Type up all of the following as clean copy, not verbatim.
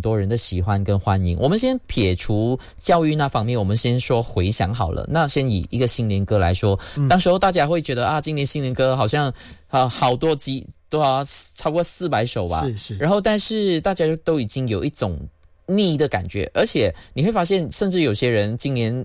多人的喜欢跟欢迎。我们先撇除教育那方面，我们先说回响好了。那先以一个新年歌来说，当时候大家会觉得今年新年歌好像好多都要超过400首吧， 是。 然后但是大家都已经有一种腻的感觉，而且你会发现，甚至有些人今年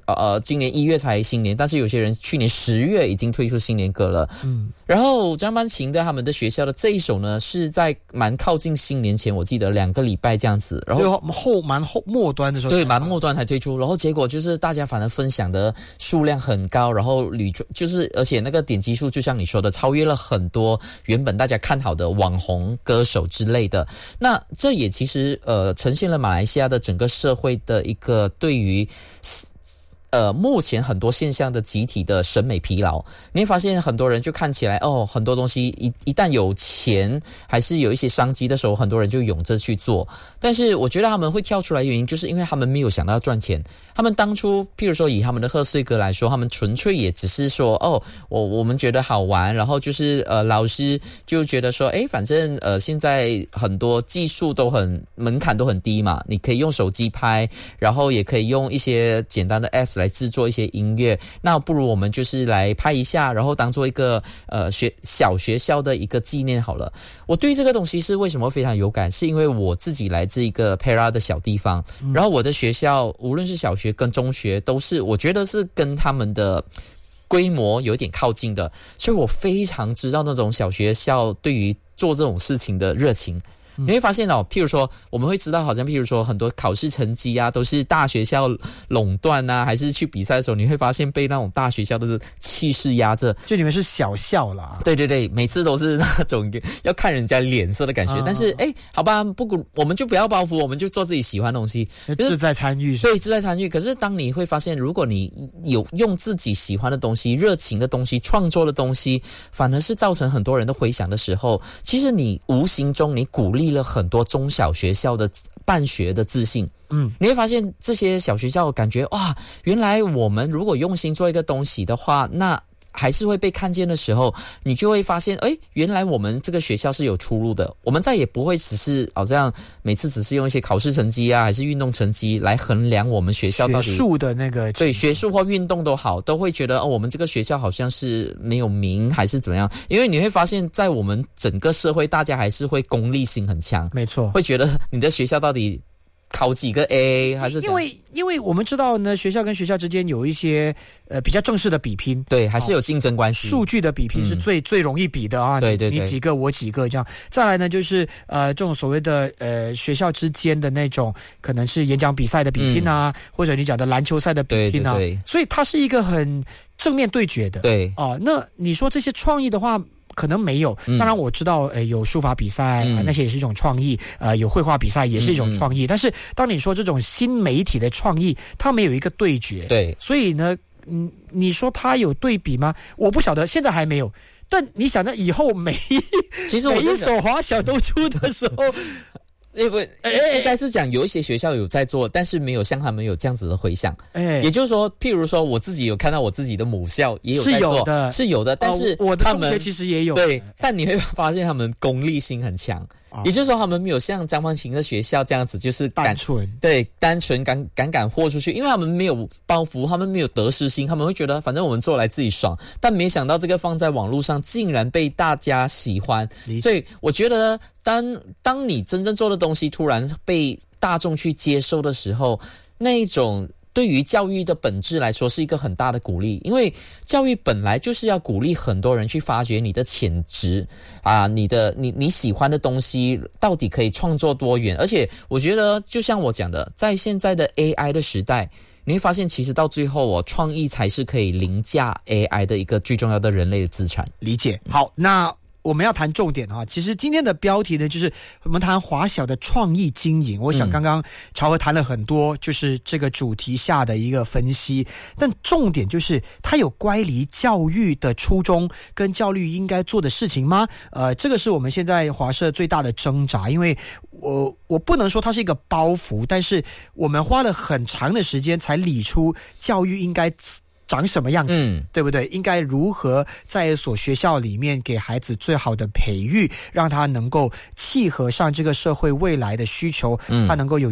1月才新年，但是有些人去年10月已经推出新年歌了。然后张班琴的他们的学校的这一首呢，是在蛮靠近新年前，我记得2个礼拜这样子，然后蛮末端的时候， 对，蛮末端才推出，然后结果就是大家反而分享的数量很高，然后就是而且那个点击数就像你说的，超越了很多原本大家看好的网红歌手之类的。那这也其实呈现了马来西亚的整个社会的一个对于目前很多现象的集体的审美疲劳。你会发现很多人就看起来很多东西一旦有钱还是有一些商机的时候，很多人就涌着去做。但是我觉得他们会跳出来的原因，就是因为他们没有想到要赚钱。他们当初譬如说以他们的贺岁歌来说，他们纯粹也只是说我们觉得好玩，然后就是老师就觉得说反正现在很多技术门槛都很低嘛，你可以用手机拍，然后也可以用一些简单的 apps 来制作一些音乐，那不如我们就是来拍一下，然后当做一个小学校的一个纪念好了。我对这个东西是为什么非常有感，是因为我自己来自一个 Perak 的小地方，然后我的学校无论是小学跟中学都是我觉得是跟他们的规模有点靠近的，所以我非常知道那种小学校对于做这种事情的热情。你会发现譬如说我们会知道，好像譬如说很多考试成绩都是大学校垄断还是去比赛的时候，你会发现被那种大学校的气势压着， 就你们是小校啦。 对对对，每次都是那种要看人家脸色的感觉。但是好吧，我们就不要包袱，我们就做自己喜欢的东西， 志在参与。 对，志在参与。可是当你会发现，如果你有用自己喜欢的东西、热情的东西、创作的东西，反而是造成很多人的回响的时候，其实你无形中你鼓励了很多中小学校的办学的自信。你会发现这些小学校感觉原来我们如果用心做一个东西的话，那还是会被看见的时候，你就会发现原来我们这个学校是有出路的。我们再也不会只是这样每次只是用一些考试成绩还是运动成绩来衡量我们学校到底学术的那个， 对，学术或运动都好，都会觉得我们这个学校好像是没有名还是怎么样。因为你会发现在我们整个社会，大家还是会功利性很强， 没错， 会觉得你的学校到底考几个 A 还是因为我们知道呢，学校跟学校之间有一些比较正式的比拼， 对，还是有竞争关系。 数据的比拼是最容易比的对对对， 你几个我几个这样。再来呢，就是这种所谓的学校之间的那种可能是演讲比赛的比拼或者你讲的篮球赛的比拼对， 所以它是一个很正面对决的。 对那你说这些创意的话，可能没有，当然我知道有书法比赛那些也是一种创意，有绘画比赛也是一种创意，但是当你说这种新媒体的创意，它没有一个对决， 对， 所以呢你说它有对比吗？我不晓得，现在还没有，但你想到以后其实我每一所华小都出的时候应该是讲有一些学校有在做，但是没有像他们有这样子的回响。也就是说，譬如说我自己有看到我自己的母校也有在做，是有的，但是我的同学其实也有， 对，但你会发现他们功利性很强。也就是说，他们没有像张芳琴的学校这样子，就是单纯敢豁出去，因为他们没有包袱，他们没有得失心，他们会觉得反正我们做来自己爽。但没想到这个放在网络上，竟然被大家喜欢。所以我觉得，当你真正做的东西突然被大众去接受的时候，那一种对于教育的本质来说是一个很大的鼓励，因为教育本来就是要鼓励很多人去发掘你的潜质你喜欢的东西到底可以创作多远。而且我觉得就像我讲的，在现在的 AI 的时代，你会发现其实到最后创意才是可以凌驾 AI 的一个最重要的人类的资产。 理解。好，那我们要谈重点其实今天的标题呢，就是我们谈华小的创意经营。我想刚刚朝和谈了很多，就是这个主题下的一个分析，但重点就是它有乖离教育的初衷跟教育应该做的事情吗？这个是我们现在华社最大的挣扎，因为我不能说它是一个包袱，但是我们花了很长的时间才理出教育应该长什么样子，对不对？应该如何在一所学校里面给孩子最好的培育，让他能够契合上这个社会未来的需求，他能够有